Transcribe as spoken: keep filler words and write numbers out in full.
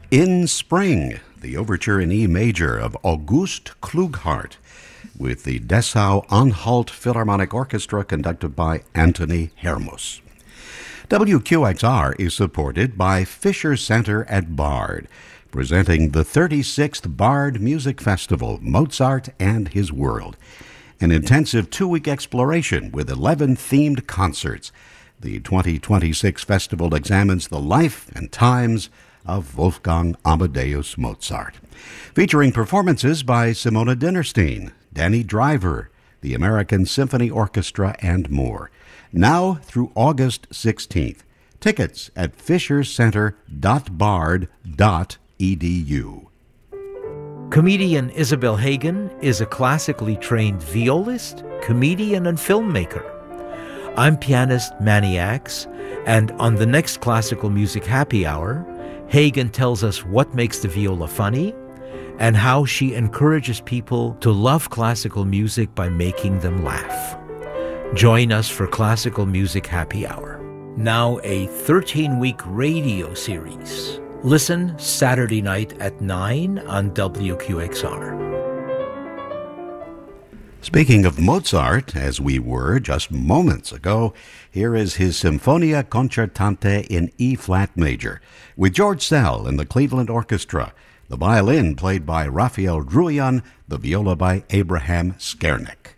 In Spring, the overture in E major of August Klughardt, with the Dessau-Anhalt Philharmonic Orchestra conducted by Anthony Hermus. W Q X R is supported by Fisher Center at Bard, presenting the thirty-sixth Bard Music Festival, Mozart and His World, an intensive two-week exploration with eleven themed concerts. The twenty twenty-six festival examines the life and times of Wolfgang Amadeus Mozart, featuring performances by Simona Dinnerstein, Danny Driver, the American Symphony Orchestra, and more. Now through August sixteenth. Tickets at fisher center dot bard dot e d u. Comedian Isabel Hagen is a classically trained violist, comedian, and filmmaker. I'm pianist Manny Axe, and on the next Classical Music Happy Hour, Hagen tells us what makes the viola funny and how she encourages people to love classical music by making them laugh. Join us for Classical Music Happy Hour. Now a thirteen-week radio series. Listen Saturday night at nine on W Q X R. Speaking of Mozart, as we were just moments ago, here is his Sinfonia Concertante in E-flat major, with George Szell and the Cleveland Orchestra, the violin played by Raphael Druyan, the viola by Abraham Skernick.